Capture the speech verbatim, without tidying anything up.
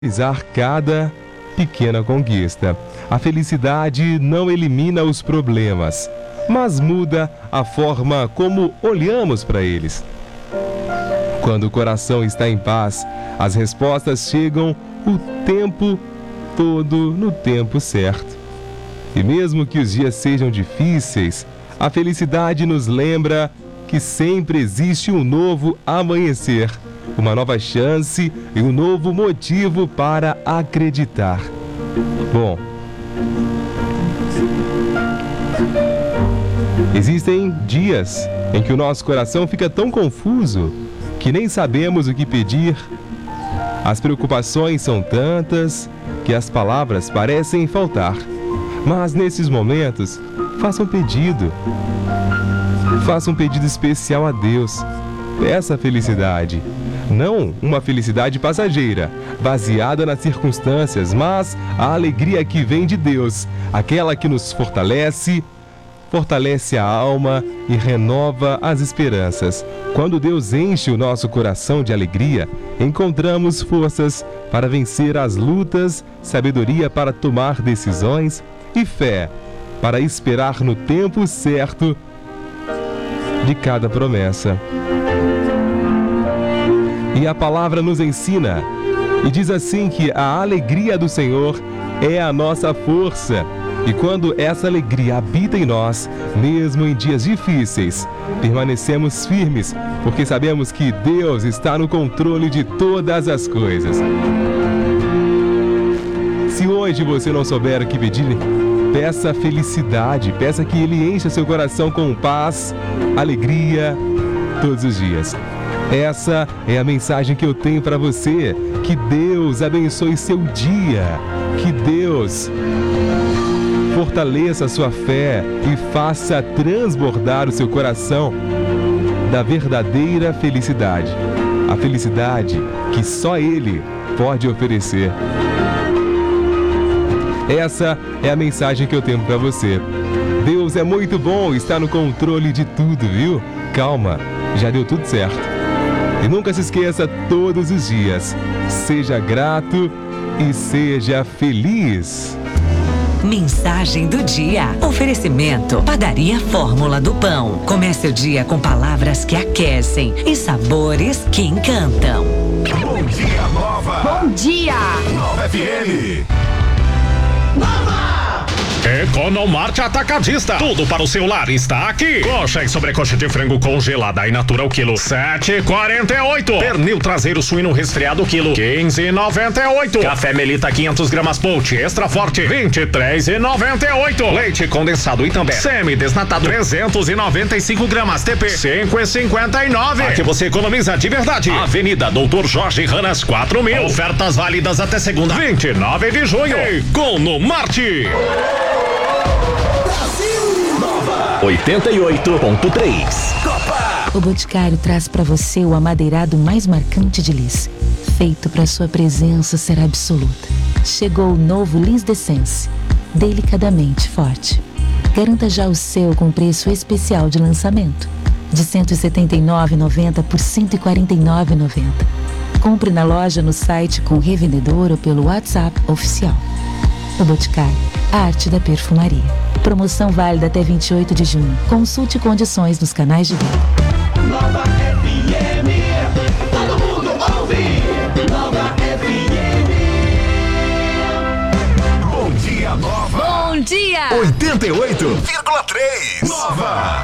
Realizar cada pequena conquista. A felicidade não elimina os problemas, mas muda a forma como olhamos para eles. Quando o coração está em paz, as respostas chegam o tempo todo no tempo certo. E mesmo que os dias sejam difíceis, a felicidade nos lembra que sempre existe um novo amanhecer, uma nova chance e um novo motivo para acreditar. Bom, existem dias em que o nosso coração fica tão confuso que nem sabemos o que pedir. As preocupações são tantas que as palavras parecem faltar. Mas nesses momentos, faça um pedido. Faça um pedido especial a Deus. Peça felicidade. Não uma felicidade passageira, baseada nas circunstâncias, mas a alegria que vem de Deus, aquela que nos fortalece, fortalece a alma e renova as esperanças. Quando Deus enche o nosso coração de alegria, encontramos forças para vencer as lutas, sabedoria para tomar decisões e fé para esperar no tempo certo de cada promessa. E a palavra nos ensina e diz assim que a alegria do Senhor é a nossa força. E quando essa alegria habita em nós, mesmo em dias difíceis, permanecemos firmes, porque sabemos que Deus está no controle de todas as coisas. Se hoje você não souber o que pedir, peça felicidade, peça que Ele encha seu coração com paz, alegria, todos os dias. Essa é a mensagem que eu tenho para você. Que Deus abençoe seu dia. Que Deus fortaleça a sua fé e faça transbordar o seu coração da verdadeira felicidade. A felicidade que só Ele pode oferecer. Essa é a mensagem que eu tenho para você. Deus é muito bom, está no controle de tudo, viu? Calma, já deu tudo certo. E nunca se esqueça, todos os dias, seja grato e seja feliz. Mensagem do dia. Oferecimento: Padaria Fórmula do Pão. Comece o dia com palavras que aquecem e sabores que encantam. Bom dia, Nova! Bom dia! Nova F M! Nova! Economarte Atacadista. Tudo para o seu lar está aqui. Coxa e sobrecoxa de frango congelada e natura o quilo sete e quarenta e oito. Pernil traseiro suíno resfriado quilo quinze e noventa e oito. Café Melita quinhentos gramas Polt extra forte vinte e três e noventa e oito. Leite condensado Itambé semi desnatado trezentos e noventa e cinco gramas T P cinco e cinquenta e nove. Aqui você economiza de verdade. Avenida Doutor Jorge Ranas quatro mil. Ofertas válidas até segunda vinte e nove de junho. Economarte. oitenta e oito ponto três. Copa! O Boticário traz para você o amadeirado mais marcante de Lis, feito para sua presença ser absoluta. Chegou o novo Lis Decence, delicadamente forte. Garanta já o seu com preço especial de lançamento, de cento e setenta e nove reais e noventa centavos por cento e quarenta e nove reais e noventa centavos. Compre na loja, no site, com revendedor ou pelo WhatsApp oficial. O Boticário, a arte da perfumaria. Promoção válida até vinte e oito de junho. Consulte condições nos canais de venda. Nova F M, todo mundo ouve. Nova F M. Bom dia, Nova. Bom dia! oitenta e oito vírgula três. Nova.